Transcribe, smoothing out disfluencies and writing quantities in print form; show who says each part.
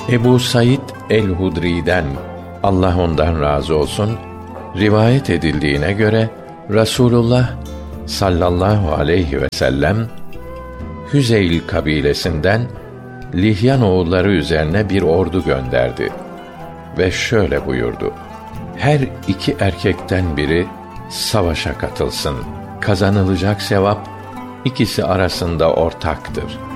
Speaker 1: Ebu Said el-Hudri'den, Allah ondan razı olsun, rivayet edildiğine göre Rasulullah sallallahu aleyhi ve sellem Hüzeyl kabilesinden Lihyan oğulları üzerine bir ordu gönderdi ve şöyle buyurdu: her iki erkekten biri savaşa katılsın. Kazanılacak sevap ikisi arasında ortaktır.